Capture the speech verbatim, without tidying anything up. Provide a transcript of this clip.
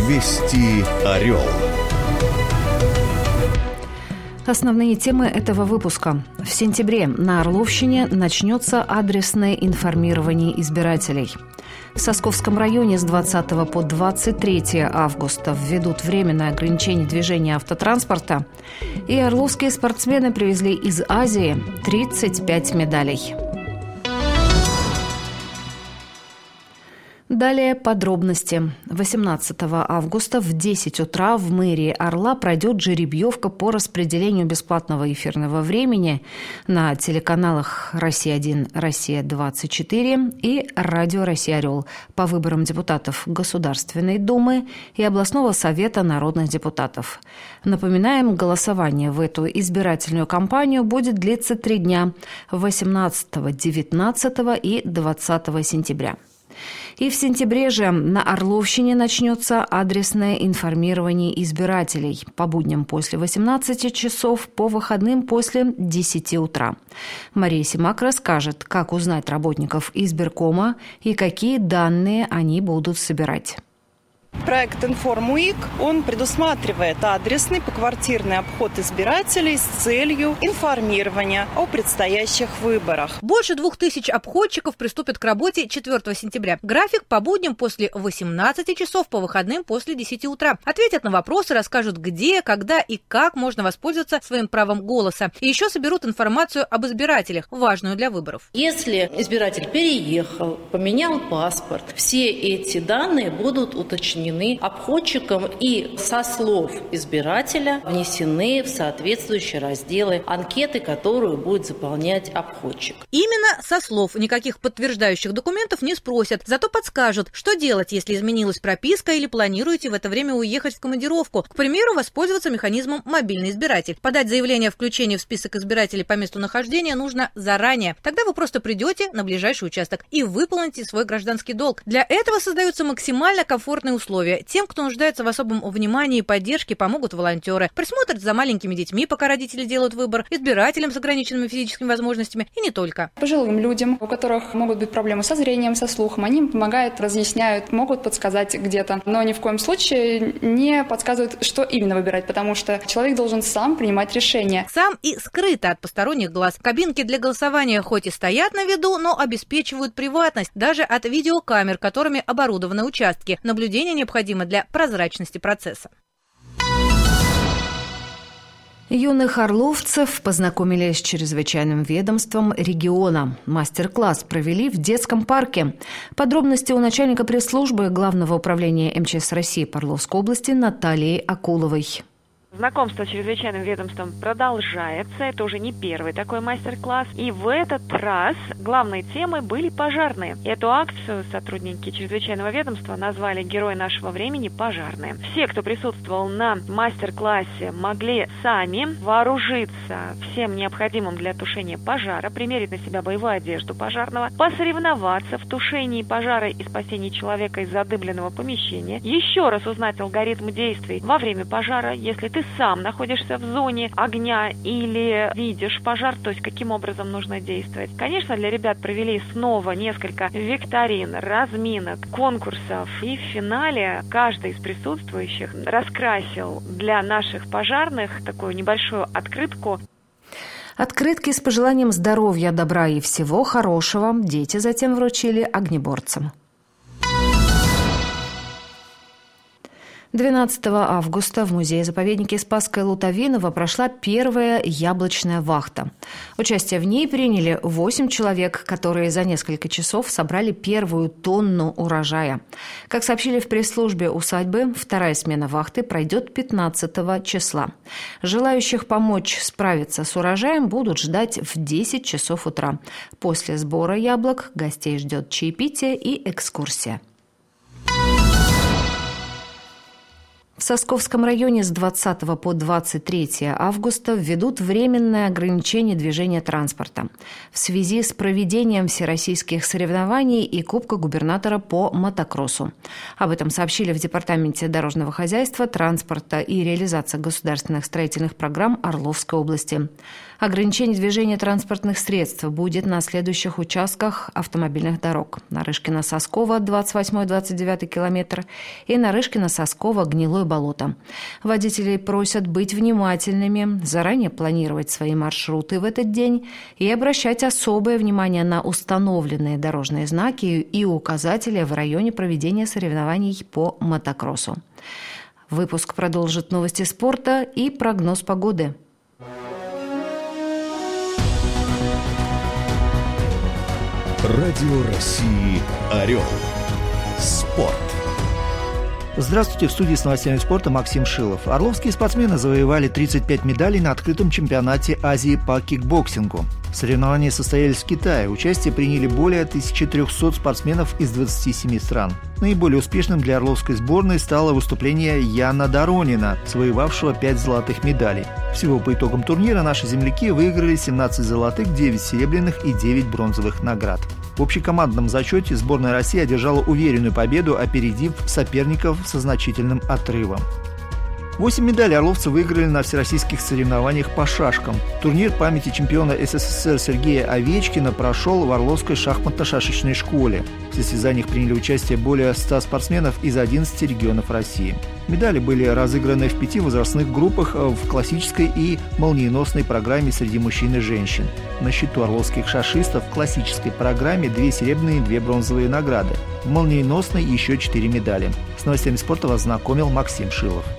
Вести Орел. Основные темы этого выпуска. В сентябре на Орловщине начнется адресное информирование избирателей. В Сосковском районе с двадцатого по двадцать третье августа введут временное ограничение движения автотранспорта. И орловские спортсмены привезли из Азии тридцать пять медалей. Далее подробности. восемнадцатого августа в десять утра в мэрии Орла пройдет жеребьевка по распределению бесплатного эфирного времени на телеканалах «Россия-один», «Россия-двадцать четыре» и «Радио Россия Орел» по выборам депутатов Государственной Думы и Областного совета народных депутатов. Напоминаем, голосование в эту избирательную кампанию будет длиться три дня – восемнадцатого, девятнадцатого и двадцатого сентября. И в сентябре же на Орловщине начнется адресное информирование избирателей по будням после восемнадцати часов, по выходным после десяти утра. Мария Симак расскажет, как узнать работников избиркома и какие данные они будут собирать. Проект «Информ-УИК», он предусматривает адресный поквартирный обход избирателей с целью информирования о предстоящих выборах. Больше двух тысяч обходчиков приступят к работе четвёртого сентября. График по будням после восемнадцати часов, по выходным после десяти утра. Ответят на вопросы, расскажут, где, когда и как можно воспользоваться своим правом голоса. И еще соберут информацию об избирателях, важную для выборов. Если избиратель переехал, поменял паспорт, все эти данные будут уточнены обходчиком и со слов избирателя внесены в соответствующие разделы анкеты, которую будет заполнять обходчик. Именно со слов. Никаких подтверждающих документов не спросят, зато подскажут, что делать, если изменилась прописка или планируете в это время уехать в командировку. К примеру, воспользоваться механизмом «Мобильный избиратель». Подать заявление о включении в список избирателей по месту нахождения нужно заранее. Тогда вы просто придете на ближайший участок и выполните свой гражданский долг. Для этого создаются максимально комфортные условия. Тем, кто нуждается в особом внимании и поддержке, помогут волонтеры. Присмотрят за маленькими детьми, пока родители делают выбор, избирателям с ограниченными физическими возможностями и не только. Пожилым людям, у которых могут быть проблемы со зрением, со слухом, они им помогают, разъясняют, могут подсказать где-то, но ни в коем случае не подсказывают, что именно выбирать, потому что человек должен сам принимать решение. Сам и скрыто от посторонних глаз. Кабинки для голосования хоть и стоят на виду, но обеспечивают приватность даже от видеокамер, которыми оборудованы участки. Наблюдение необходимо для прозрачности процесса. Юных орловцев познакомили с чрезвычайным ведомством региона. Мастер-класс провели в детском парке. Подробности у начальника пресс-службы Главного управления эм че эс России по Орловской области Натальи Акуловой. Знакомство с чрезвычайным ведомством продолжается. Это уже не первый такой мастер-класс. И в этот раз главной темой были пожарные. Эту акцию сотрудники чрезвычайного ведомства назвали «Герои нашего времени. Пожарные». Все, кто присутствовал на мастер-классе, могли сами вооружиться всем необходимым для тушения пожара, примерить на себя боевую одежду пожарного, посоревноваться в тушении пожара и спасении человека из задымленного помещения, еще раз узнать алгоритм действий во время пожара, если ты сам находишься в зоне огня или видишь пожар, то есть каким образом нужно действовать. Конечно, для ребят провели снова несколько викторин, разминок, конкурсов. И в финале каждый из присутствующих раскрасил для наших пожарных такую небольшую открытку. Открытки с пожеланием здоровья, добра и всего хорошего дети затем вручили огнеборцам. двенадцатого августа в музее-заповеднике Спасская Лутовинова прошла первая яблочная вахта. Участие в ней приняли восемь человек, которые за несколько часов собрали первую тонну урожая. Как сообщили в пресс-службе усадьбы, вторая смена вахты пройдет пятнадцатого числа. Желающих помочь справиться с урожаем будут ждать в десять часов утра. После сбора яблок гостей ждет чаепитие и экскурсия. В Сосковском районе с двадцатого по двадцать третье августа введут временное ограничение движения транспорта в связи с проведением всероссийских соревнований и Кубка губернатора по мотокроссу. Об этом сообщили в Департаменте дорожного хозяйства, транспорта и реализации государственных строительных программ Орловской области. Ограничение движения транспортных средств будет на следующих участках автомобильных дорог. Нарышкино-Сосково, двадцать восьмой - двадцать девятый километр, и Нарышкино-Сосково, Гнилое болото. Водителей просят быть внимательными, заранее планировать свои маршруты в этот день и обращать особое внимание на установленные дорожные знаки и указатели в районе проведения соревнований по мотокроссу. Выпуск продолжит новости спорта и прогноз погоды. Радио России «Орел». Спорт. Здравствуйте, в студии с новостями спорта Максим Шилов. Орловские спортсмены завоевали тридцать пять медалей на открытом чемпионате Азии по кикбоксингу. Соревнования состоялись в Китае. Участие приняли более тысячи трёхсот спортсменов из двадцати семи стран. Наиболее успешным для орловской сборной стало выступление Яна Доронина, завоевавшего пять золотых медалей. Всего по итогам турнира наши земляки выиграли семнадцать золотых, девять серебряных и девять бронзовых наград. В общекомандном зачете сборная России одержала уверенную победу, опередив соперников со значительным отрывом. Восемь медалей орловцы выиграли на всероссийских соревнованиях по шашкам. Турнир памяти чемпиона СССР Сергея Овечкина прошел в Орловской шахматно-шашечной школе. В состязаниях приняли участие более ста спортсменов из одиннадцати регионов России. Медали были разыграны в пяти возрастных группах в классической и молниеносной программе среди мужчин и женщин. На счету орловских шашистов в классической программе две серебряные и две бронзовые награды. В молниеносной еще четыре медали. С новостями спорта вас знакомил Максим Шилов.